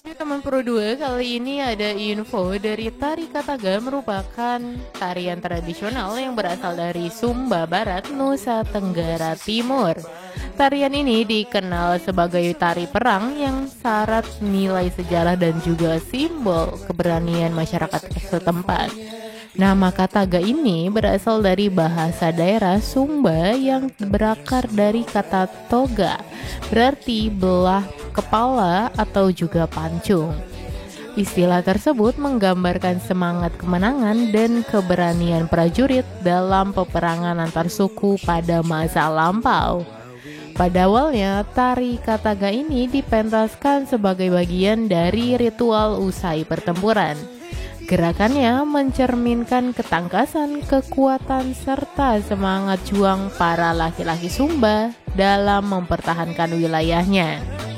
Di teman Pro 2 kali ini ada info dari tari Kataga merupakan tarian tradisional yang berasal dari Sumba Barat, Nusa Tenggara Timur. Tarian ini dikenal sebagai tari perang yang syarat nilai sejarah dan juga simbol keberanian masyarakat setempat. Nama Kataga ini berasal dari bahasa daerah Sumba yang berakar dari kata toga, berarti belah kepala atau juga pancung. Istilah tersebut menggambarkan semangat kemenangan dan keberanian prajurit dalam peperangan antar suku pada masa lampau. Pada awalnya, tari Kataga ini dipentaskan sebagai bagian dari ritual usai pertempuran. Gerakannya mencerminkan ketangkasan, kekuatan, serta semangat juang para laki-laki Sumba dalam mempertahankan wilayahnya.